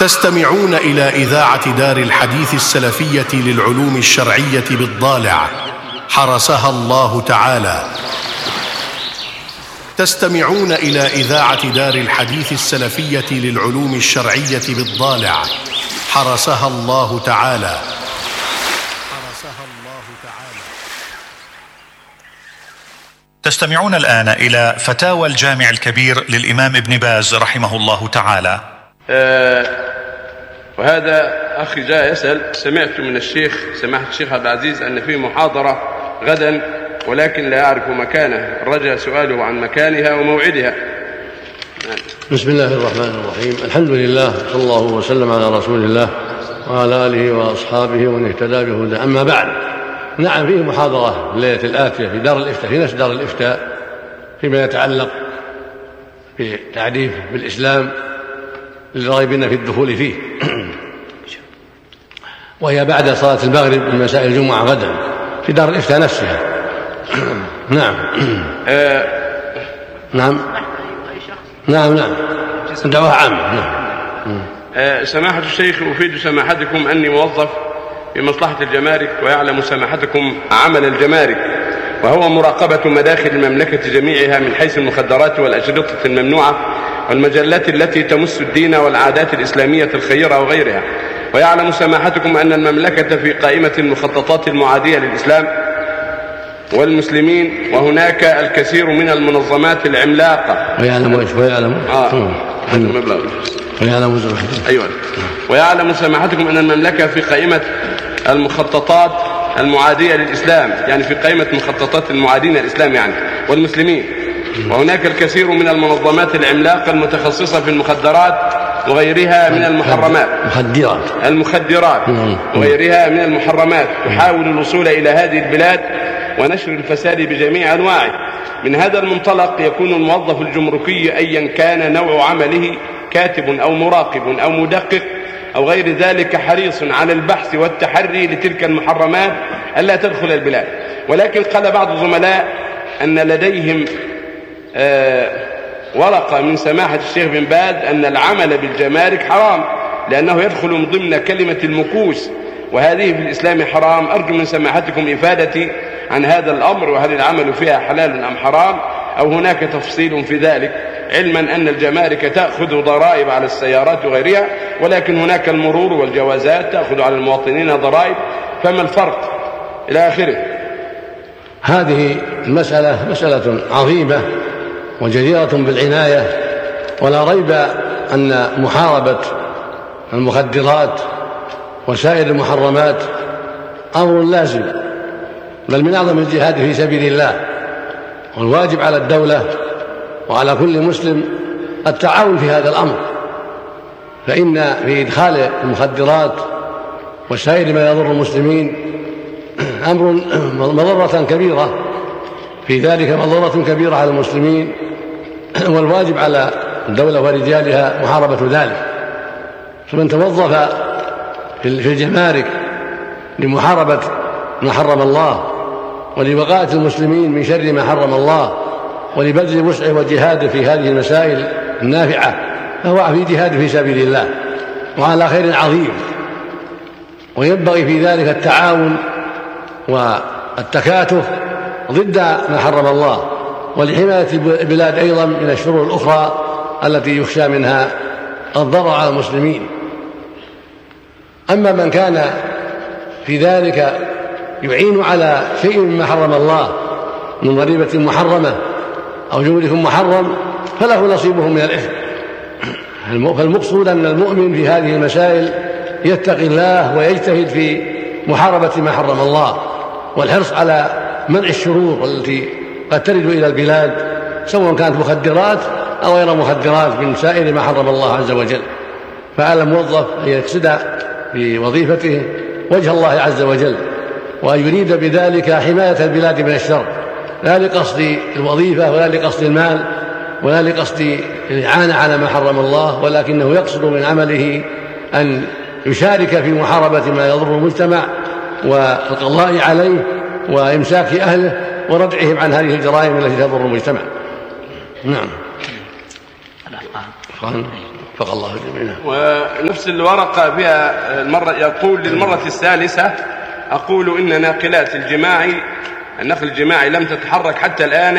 تستمعون إلى إذاعة دار الحديث السلفية للعلوم الشرعية بالضالع حرسها الله تعالى. تستمعون إلى إذاعة دار الحديث السلفية للعلوم الشرعية بالضالع حرسها الله تعالى. تستمعون الآن إلى فتاوى الجامع الكبير للإمام ابن باز رحمه الله تعالى. وهذا أخي جاء يسأل: سمعت من الشيخ سماحة الشيخ عبد العزيز أن فيه محاضرة غدا ولكن لا أعرف مكانه، رجع سؤاله عن مكانها وموعدها. بسم الله الرحمن الرحيم، الحمد لله صلى الله وسلم على رسول الله وعلى آله وأصحابه ومن اهتدى بهداه. أما بعد، نعم فيه محاضرة الليلة الآتية في دار الإفتاء، في نفس دار الإفتاء، فيما يتعلق بتعريف بالإسلام للراغبين في الدخول فيه، وهي بعد صلاة المغرب من مساء الجمعة غدا في دار الإفتاء نفسها. نعم. نعم دعوة عامة. سماحة الشيخ، أفيد سماحتكم أني موظف في مصلحة الجمارك، ويعلم سماحتكم عمل الجمارك وهو مراقبة مداخل المملكة جميعها من حيث المخدرات والأشرطة الممنوعة والمجلات التي تمس الدين والعادات الإسلامية الخيرة وغيرها. ويعلم سماحتكم أن المملكة في قائمة المخططات المعادية للإسلام والمسلمين، وهناك الكثير من المنظمات العملاقة. ويعلم سماحتكم أن المملكة في قائمة المخططات المعادية للإسلام، يعني في قائمة مخططات المعادين للإسلام يعني والمسلمين، وهناك الكثير من المنظمات العملاقة المتخصصة في المخدرات وغيرها من المخدرات وغيرها من المحرمات، تحاول الوصول إلى هذه البلاد ونشر الفساد بجميع أنواعه. من هذا المنطلق يكون الموظف الجمركي أيا كان نوع عمله، كاتب أو مراقب أو مدقق أو غير ذلك، حريص على البحث والتحري لتلك المحرمات ألا تدخل البلاد. ولكن قال بعض الزملاء أن لديهم ورقة من سماحة الشيخ بن باز أن العمل بالجمارك حرام لأنه يدخل من ضمن كلمة المكوس، وهذه في الإسلام حرام. أرجو من سماحتكم إفادتي عن هذا الأمر، وهل العمل فيها حلال أم حرام أو هناك تفصيل في ذلك، علما أن الجمارك تأخذ ضرائب على السيارات وغيرها، ولكن هناك المرور والجوازات تأخذ على المواطنين ضرائب، فما الفرق إلى آخره. هذه المسألة مسألة عظيمة وجديرة بالعناية، ولا ريب أن محاربة المخدرات وسائر المحرمات أمر لازم، بل من أعظم الجهاد في سبيل الله، والواجب على الدولة وعلى كل مسلم التعاون في هذا الأمر. فإن في إدخال المخدرات وسائر ما يضر المسلمين أمر مضرة كبيرة، في ذلك مضرة كبيرة على المسلمين، والواجب على الدولة ورجالها محاربة ذلك. فمن توظف في الجمارك لمحاربة ما حرم الله ولوقاية المسلمين من شر ما حرم الله ولبذل وسعه وجهاده في هذه المسائل النافعة، فهو في جهاد في سبيل الله وعلى خير عظيم. وينبغي في ذلك التعاون والتكاتف ضد ما حرم الله، ولحماية البلاد أيضا من الشرور الأخرى التي يخشى منها الضرر على المسلمين. أما من كان في ذلك يعين على شيء مما حرم الله من ضريبة محرمة أو جمرك محرم فله نصيبه من الإثم. فالمقصود أن المؤمن في هذه المسائل يتقي الله ويجتهد في محاربة ما حرم الله، والحرص على منع الشرور التي قد ترد إلى البلاد، سواء كانت مخدرات أو غير مخدرات، من سائر ما حرم الله عز وجل. فعلى الموظف أن يقصد بوظيفته وجه الله عز وجل، وأن يريد بذلك حماية البلاد من الشر، لا لقصد الوظيفة ولا لقصد المال ولا لقصد الإعانة على ما حرم الله، ولكنه يقصد من عمله أن يشارك في محاربة ما يضر المجتمع والقضاء عليه وإمساك أهله وردعهم عن هذه الجرائم التي تضر المجتمع. نعم. فق الله جميعا. ونفس الورقة فيها يقول للمرة الثالثة: أقول إن ناقلات النقل الجماعي لم تتحرك حتى الآن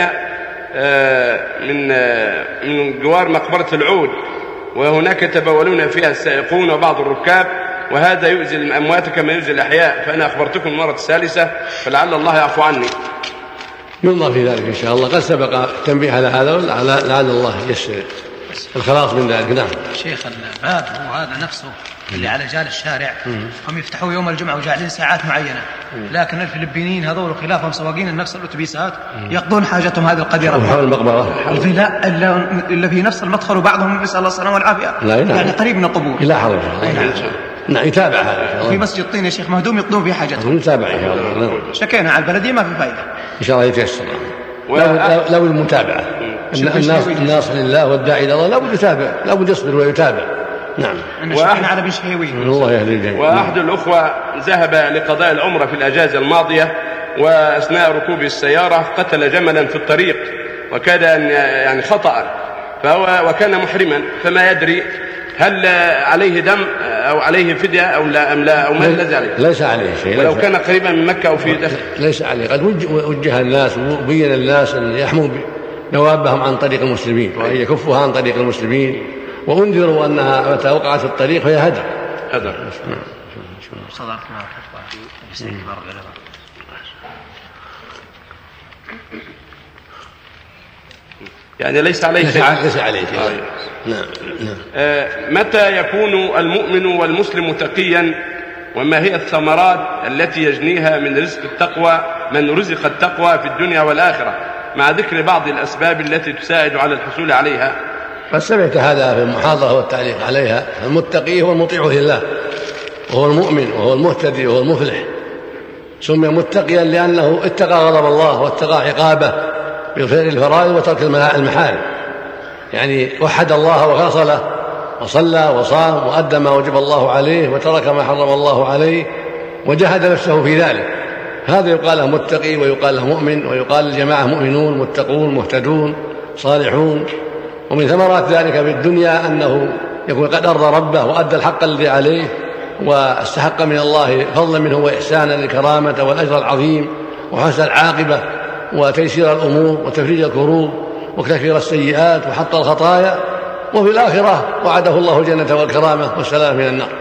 من جوار مقبرة العود، وهناك يتبولون فيها السائقون وبعض الركاب، وهذا يؤذي الأموات كما يؤذي الأحياء، فأنا أخبرتكم المرة الثالثة فلعل الله يعفو عني. ينظر في ذلك إن شاء الله، قد سبق التنبيه على هذا، لعل الله ييسر الخلاص من ذلك. نعم. شيخ الباب هو هذا نفسه اللي على جال الشارع، هم يفتحوا يوم الجمعة وجاعلين ساعات معينة، لكن الفلبينيين هذول خلافهم سواقين نفس الأتوبيسات يقضون حاجتهم هذه القديرة حول المقبرة إلا في نفس المدخل، وبعضهم نسأل الله السلامة والعافية يعني قريب من القبور. لا حرج. نعم يتابع هذا في مسجد طين يا شيخ مهدوم يقضون فيه حاجتهم. يتابع إن شاء الله. شكينا على البلدية ما في فائدة. إن شاء الله يتيسر لو المتابعة. الناصر لله والداعي إلى الله لابد يتابع، لابد يصبر ويتابع. نعم. على بن شهيوي الله يهدي الجميع. وأحد الأخوة ذهب لقضاء العمرة في الأجازة الماضية، وأثناء ركوب السيارة قتل جملا في الطريق، وكان يعني خطأ، وكان محرما، فما يدري هل عليه دم أو عليه فدية أو لا أم لا، أو ما الذي عليه؟ ليس عليه شيء، ولو كان قريبا من مكة أو في دخل ليس عليه. قد وجه الناس وبين الناس أن يحموا دوابهم عن طريق المسلمين، وأن يكفوها عن طريق المسلمين، وأنذروا أنها متى وقعت في الطريق فهي هدر. يعني ليس عليه شيء. نعم. متى يكون المؤمن والمسلم تقيا، وما هي الثمرات التي يجنيها من رزق التقوى من رزق التقوى في الدنيا والآخرة، مع ذكر بعض الأسباب التي تساعد على الحصول عليها؟ قد سمعت هذا في المحاضرة والتعليق عليها. المتقي هو المطيع لله، وهو المؤمن، وهو المهتدي، وهو المفلح. سمي متقيا لأنه اتقى غضب الله واتقى عقابه بفعل الفرائض وترك المحارم، يعني وحد الله وخلص له، وصلى وصام وأدى ما وجب الله عليه وترك ما حرم الله عليه، وجهد نفسه في ذلك. هذا يقال له متقي، ويقال له مؤمن، ويقال للجماعة مؤمنون متقون مهتدون صالحون. ومن ثمرات ذلك في الدنيا أنه يكون قد أرضى ربه وأدى الحق الذي عليه، واستحق من الله فضلا منه وإحسانا الكرامة والأجر العظيم وحسن العاقبة وتيسير الأمور وتفريج الكروب وتكفير السيئات وحط الخطايا، وفي الآخرة وعده الله الجنة والكرامة والسلام من النار.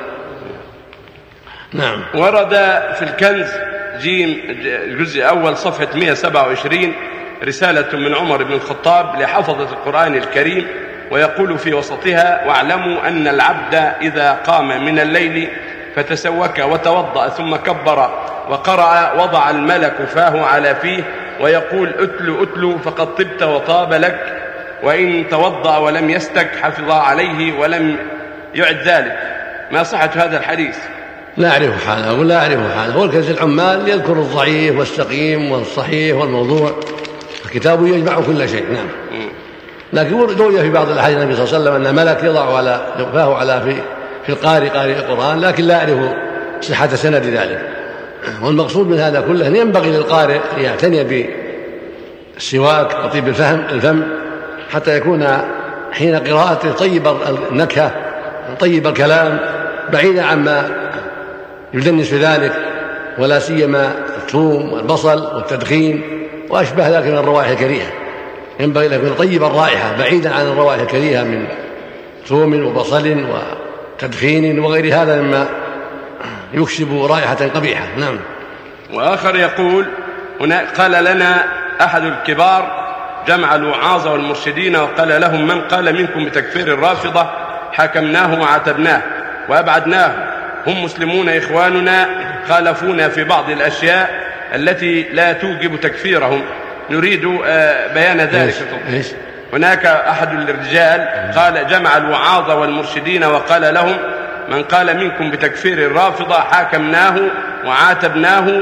نعم. ورد في الكنز جيم الجزء أول صفحة 127 رسالة من عمر بن الخطاب لحفظة القرآن الكريم، ويقول في وسطها: واعلموا أن العبد إذا قام من الليل فتسوك وتوضأ ثم كبر وقرأ وضع الملك فاه على فيه ويقول: أتل فقد طبت وطاب لك، وإن توضأ ولم يستك حفظ عليه ولم يعد ذلك. ما صحة هذا الحديث؟ لا أعرف حاله، أقول لا أعرف حاله. هو الكنز العمال يذكر الضعيف والسقيم والصحيح والموضوع، الكتاب يجمع كل شيء. نعم. لكن روي في بعض الأحاديث النبي صلى الله عليه وسلم أن ملك يضع على فاه على في القارئ القرآن، لكن لا أعرف صحة سند ذلك. والمقصود من هذا كله أن ينبغي للقارئ أن يعتني بالسواك وطيب الفم حتى يكون حين قراءته طيب النكهة طيب الكلام بعيدا عما يدنس في ذلك، ولا سيما الثوم والبصل والتدخين وأشبه ذلك من الروائح الكريهة. ينبغي أن يكون طيب الرائحة بعيدا عن الروائح الكريهة من ثوم وبصل وتدخين وغير هذا مما يكسب رائحة قبيحة. نعم. وآخر يقول: هنا قال لنا أحد الكبار جمع الوعاظ والمرشدين وقال لهم: من قال منكم بتكفير الرافضة حكمناه وعاتبناه وأبعدناه، هم مسلمون إخواننا خالفونا في بعض الأشياء التي لا توجب تكفيرهم، نريد بيان ذلك. هناك أحد الرجال قال جمع الوعاظ والمرشدين وقال لهم: من قال منكم بتكفير الرافضة حاكمناه وعاتبناه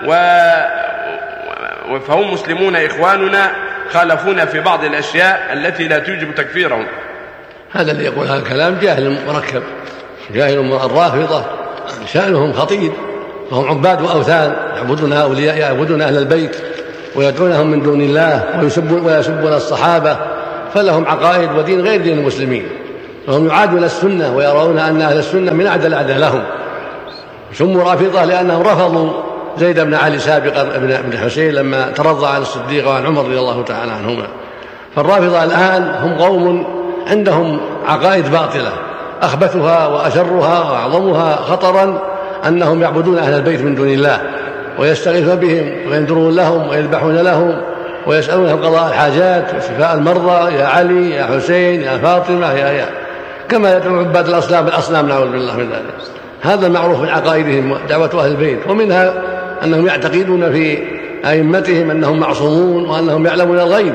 فهم مسلمون إخواننا خالفونا في بعض الأشياء التي لا توجب تكفيرهم. هذا اللي يقول هذا الكلام جاهل مركب، جاهل. الرافضة شأنهم خطير، فهم عباد وأوثان، يعبدون أولياء، يعبدون أهل البيت ويدعونهم من دون الله ويسبون الصحابة، فلهم عقائد ودين غير دين المسلمين. وهم يعادون السنة ويرون أن أهل السنة من أعدى الأعداء لهم. سموا رافضة لأنهم رفضوا زيد بن علي سابقا بن حسين لما ترضى عن الصديق وعن عمر رضي الله تعالى عنهما. فالرافضة الآن هم قوم عندهم عقائد باطلة أخبثها وأشرها وأعظمها خطرا أنهم يعبدون أهل البيت من دون الله ويستغيثون بهم وينذرون لهم ويذبحون لهم ويسألونهم قضاء الحاجات وشفاء المرضى، يا علي يا حسين يا فاطمة يا كما يدعو عباد الأصنام بالأصنام، نعوذ بالله من ذلك. هذا المعروف من عقائدهم دعوة أهل البيت، ومنها أنهم يعتقدون في أئمتهم أنهم معصومون وأنهم يعلمون الغيب،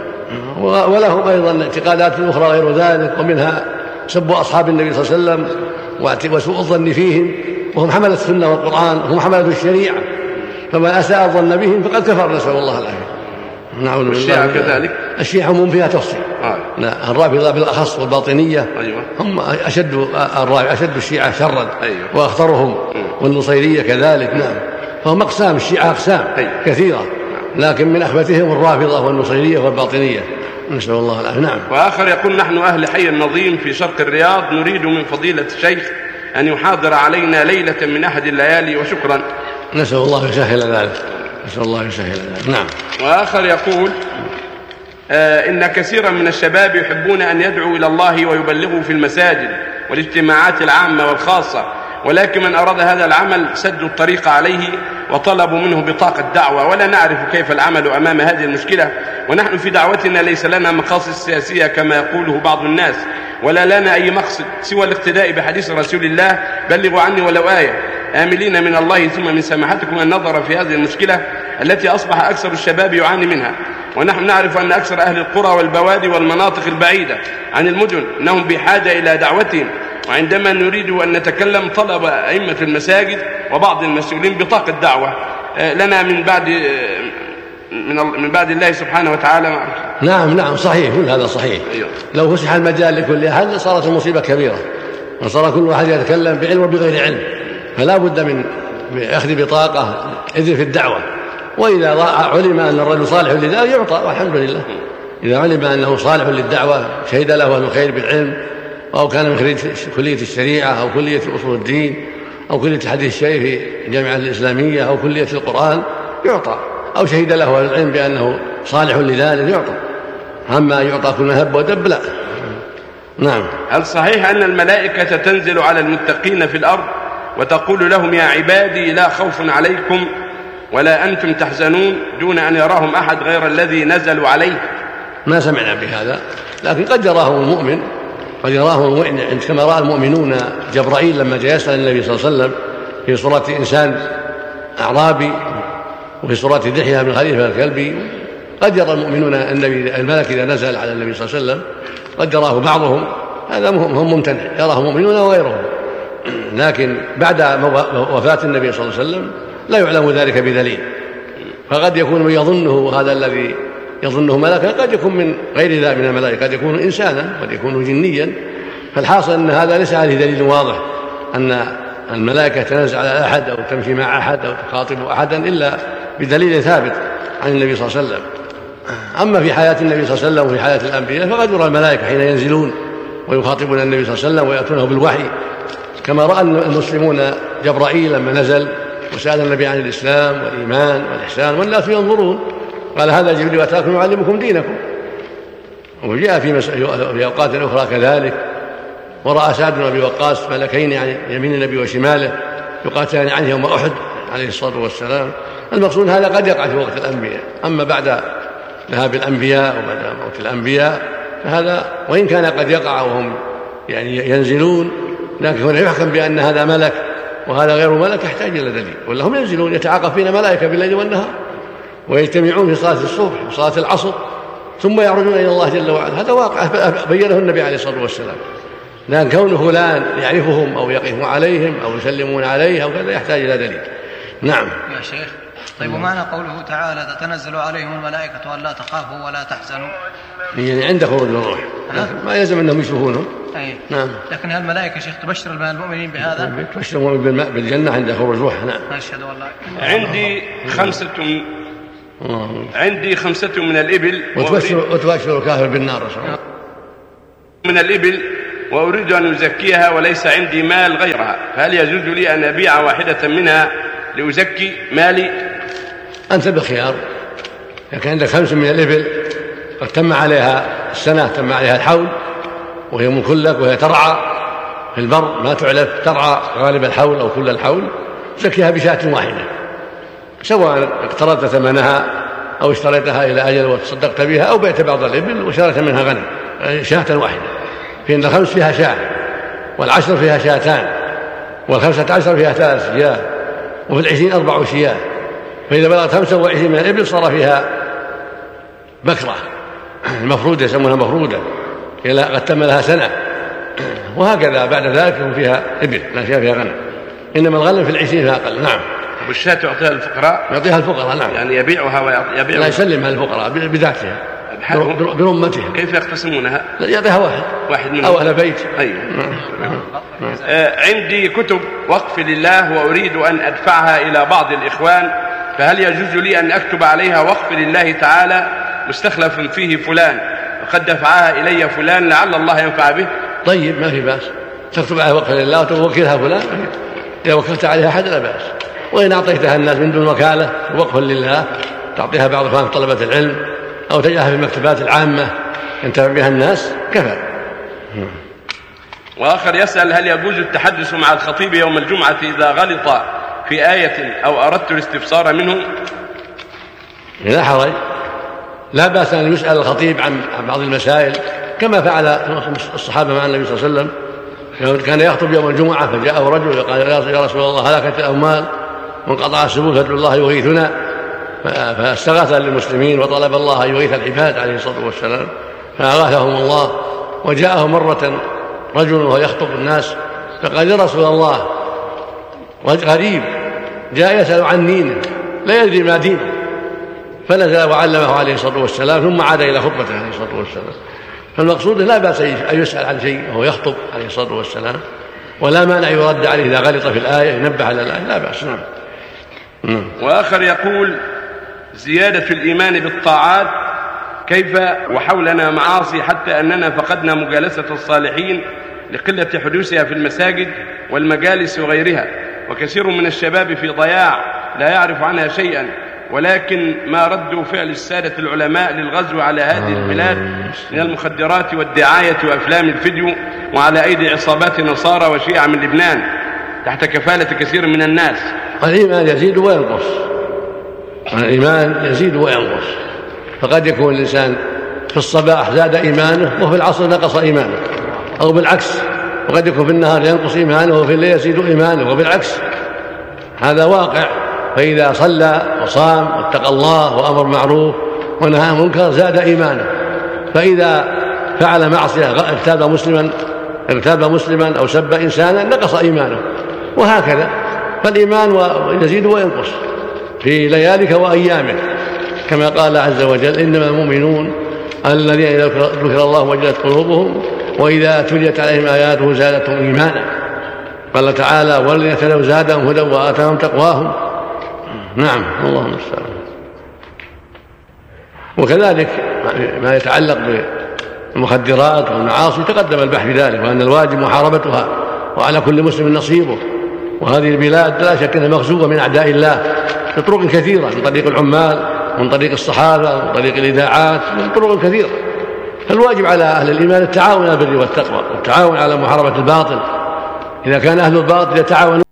ولهم أيضا اعتقادات أخرى غير ذلك، ومنها سب أصحاب النبي صلى الله عليه وسلم وسوء الظن فيهم، وهم حملة السنة والقرآن، هم حملة الشريعة، فمن أساء الظن بهم فقد كفر، نسأل الله العافية. نعوذ بالله. الشيعة كذلك، الشيعة هم فيها تفصيل. الرافضة بالأخص والباطنية هم أشد الشيعة شرا وأخطرهم، والنصيرية كذلك. نعم، فهم أقسام، الشيعة أقسام كثيرة، لكن من أخبثهم الرافضة والنصيرية والباطنية، نسأل الله العافية. نعم. وآخر يقول: نحن أهل حي النظيم في شرق الرياض نريد من فضيلة الشيخ أن يحاضر علينا ليلة من أحد الليالي، وشكرا. نسأل الله يسهل ذلك، نسأل الله يسهل ذلك. نعم. وآخر يقول: إن كثيرا من الشباب يحبون أن يدعوا إلى الله ويبلغوا في المساجد والاجتماعات العامة والخاصة، ولكن من أراد هذا العمل سدوا الطريق عليه وطلبوا منه بطاقة دعوة، ولا نعرف كيف العمل أمام هذه المشكلة، ونحن في دعوتنا ليس لنا مقاصد سياسية كما يقوله بعض الناس، ولا لنا أي مقصد سوى الاقتداء بحديث رسول الله: بلغوا عني ولو آية، آملين من الله ثم من سماحتكم النظر في هذه المشكلة التي أصبح أكثر الشباب يعاني منها. ونحن نعرف أن أكثر أهل القرى والبوادي والمناطق البعيدة عن المدن أنهم بحاجة إلى دعوتهم، وعندما نريد أن نتكلم طلب أئمة المساجد وبعض المسؤولين بطاقة دعوة لنا من بعد الله سبحانه وتعالى. نعم صحيح، كل هذا صحيح. لو فسح المجال لكل أحد صارت المصيبة كبيرة، وصار كل واحد يتكلم بعلم وبغير علم، فلا بد من أخذ بطاقة إذن في الدعوة. وإذا علم أن الرجل صالح لذلك يعطى، والحمد لله. إذا علم أنه صالح للدعوة شهد له أهل الخير بالعلم، أو كان من خريج كلية الشريعة أو كلية أصول الدين أو كلية الحديث الشريف في الجامعة الإسلامية أو كلية القرآن يعطى، أو شهد له أهل العلم بأنه صالح لذلك يعطى. أما يعطى كل هب ودب لا. نعم. هل صحيح أن الملائكة تنزل على المتقين في الأرض وتقول لهم: يا عبادي لا خوف عليكم ولا أنتم تحزنون، دون أن يراهم أحد غير الذي نزلوا عليه؟ ما سمعنا بهذا، لكن قد يراهم المؤمن، قد يراهم المؤمن، كما رأى المؤمنون جبرائيل لما جاء يسأل النبي صلى الله عليه وسلم في صورة إنسان أعرابي وفي صورة دحية بن خليفة الكلبي. قد يرى المؤمنون الملك إذا نزل على النبي صلى الله عليه وسلم، قد يراه بعضهم، هذا هم ممتنع، يراه المؤمنون وغيرهم. لكن بعد وفاة النبي صلى الله عليه وسلم لا يعلم ذلك بدليل، فقد يكون من يظنه هذا الذي يظنه ملكا قد يكون من غير ذلك من الملائكة، قد يكون إنسانا قد يكون جنيا. فالحاصل أن هذا ليس عليه دليل واضح أن الملائكة تنزل على أحد أو تمشي مع أحد أو تخاطب أحدا إلا بدليل ثابت عن النبي صلى الله عليه وسلم. أما في حياة النبي صلى الله عليه وسلم وفي حياة الأنبياء فقد يرى الملائكة حين ينزلون ويخاطبون النبي صلى الله عليه وسلم ويأتونه بالوحي، كما رأى المسلمون جبرائيل لما نزل وسأل النبي عن الإسلام والإيمان والإحسان والناس ينظرون، قال: هذا جبريل أتاكم يعلمكم دينكم. وجاء في أوقات أخرى كذلك، ورأى سعد بن أبي وقاص ملكين عن يمين النبي وشماله يقاتلان عنه يوم أحد عليه الصلاة والسلام. المقصود هذا قد يقع في وقت الأنبياء، أما بعد ذهاب الأنبياء وبعد موت الأنبياء فهذا وإن كان قد يقع وهم ينزلون، لكن هنا يحكم بأن هذا ملك وهذا غير ملك يحتاج إلى دليل. ولا هم ينزلون يتعاقب فينا ملائكة بالليل والنهار، ويجتمعون في صلاة الصبح وصلاة العصر ثم يعرجون إلى الله جل وعلا. هذا واقع بينه النبي عليه الصلاة والسلام. لأن كون فلان يعرفهم أو يقف عليهم أو يسلمون عليه أو كذا يحتاج إلى دليل. نعم يا شيخ. طيب ومعنى قوله تعالى: تتنزل عليهم الملائكة ألا تخافوا ولا تحزنوا، يعني عند خروج الروح، ما يلزم أنهم يشوفونهم. نعم. لكن هل الملائكة شيخ تبشر المؤمنين بهذا؟ تبشرهم بالجنة عند خروج الروح. نعم. أشهد والله. عندي 5 من الإبل وتبشر الكافر بالنار من الإبل وأريد أن أزكيها وليس عندي مال غيرها، فهل يجوز لي أن أبيع واحدة منها لأزكي مالي؟ أنت بخيار. إذا كان عندك 5 من الإبل قد تم عليها السنة، تم عليها الحول، وهي ملك لك وهي ترعى في البر ما تعلف، ترعى غالب الحول أو كل الحول، زكيها بشاة واحدة، سواء اقترضت ثمنها أو اشتريتها إلى أجل وتصدقت بها أو بعت بعض الإبل وشريت منها غنم، شاة واحدة. فإن 5 فيها شاة، وال10 فيها شاتان، وال15 فيها 3 شياه، وفي 20 4 شياه. فإذا بلغت 25 من الإبل صار فيها بكرة المفروضة، يسمونها مفروضة، قد تم لها سنة. وهكذا بعد ذلك يكون فيها إبل لا فيها غنم، إنما الغنم في 20 فيها أقل. نعم. والشاة تعطيها الفقراء؟ يعطيها الفقراء. نعم. يعني يبيعها لا، يسلمها الفقراء بذاتها برمتها. كيف يقتسمونها؟ يعطيها واحد منهم أو أهل بيت. أيوة. عندي كتب وقف لله وأريد أن أدفعها إلى بعض الإخوان، فهل يجوز لي أن أكتب عليها وقف لله تعالى مستخلف فيه فلان وقد دفعها إلي فلان لعل الله ينفع به؟ طيب، ما في بأس، تكتب عليها وقف لله وتوكلها فلان، إذا وكلت عليها أحد لا بأس. وإن أعطيتها الناس من دون وكالة وقف لله، تعطيها بعض إخوان طلبة العلم أو تجعلها في المكتبات العامة ينتفع بها الناس، كفى. وآخر يسأل: هل يجوز التحدث مع الخطيب يوم الجمعة إذا غلط في آية أو أردت الاستفسار منه؟ لا حرج، لا بأس أن يسأل الخطيب عن بعض المسائل كما فعل الصحابة مع النبي صلى الله عليه وسلم. كان يخطب يوم الجمعة فجاءه رجل وقال: يا رسول الله، هلكت الأموال وانقطع السبل فادعو الله يغيثنا، فاستغاث للمسلمين وطلب الله أن يغيث العباد عليه الصلاة والسلام، فأغاثهم الله. وجاءه مرة رجل وهو يخطب الناس فقال: يا رسول الله، غريب جاء يسأل عن دينه لا يدري ما دينه، فنزل وعلمه عليه الصلاة والسلام، ثم عاد إلى خطبته عليه الصلاة والسلام. فالمقصود لا بأس أن يسأل عن شيء وهو يخطب عليه الصلاة والسلام، ولا مانع يرد عليه إذا غلط في الآية، ينبه على الآية، لا بأس. نعم. وآخر يقول: زيادة الإيمان بالطاعات كيف وحولنا معاصي حتى أننا فقدنا مجالسة الصالحين لقلة حدوثها في المساجد والمجالس وغيرها، وكثير من الشباب في ضياع لا يعرف عنها شيئا، ولكن ما ردوا فعل السادة العلماء للغزو على هذه البلاد من المخدرات والدعاية وأفلام الفيديو، وعلى أيدي عصابات نصارى وشيعة من لبنان تحت كفالة كثير من الناس. الإيمان يزيد وينقص، الإيمان يزيد وينقص، فقد يكون الإنسان في الصباح زاد إيمانه وفي العصر نقص إيمانه، أو بالعكس، وقد يكون في النهار ينقص إيمانه وفي الليل يزيد إيمانه، وبالعكس، هذا واقع. فإذا صلى وصام واتقى الله وأمر معروف ونهى عن منكر زاد إيمانه، فإذا فعل معصية اغتاب مسلما أو سب إنسانا نقص إيمانه، وهكذا. فالإيمان يزيد وينقص في ليالك وأيامك، كما قال عز وجل: إنما المؤمنون الذين إذا ذكر الله وجلت قلوبهم وإذا تليت عليهم آياته زادتهم إيمانا. قال تعالى: والذين اهتدوا زادهم هدى وآتاهم تقواهم. نعم، اللهم المستعان. وكذلك ما يتعلق بالمخدرات والمعاصي تقدم البحث في ذلك، وأن الواجب محاربتها، وعلى كل مسلم نصيبه. وهذه البلاد لا شك أنها مغزوة من أعداء الله بطرق كثيرة، من طريق العمال، من طريق الصحابة، من طريق الإذاعات، من طرق كثيرة. فالواجب على أهل الإيمان التعاون على البر والتقوى، والتعاون على محاربة الباطل. إذا كان أهل الباطل يتعاونون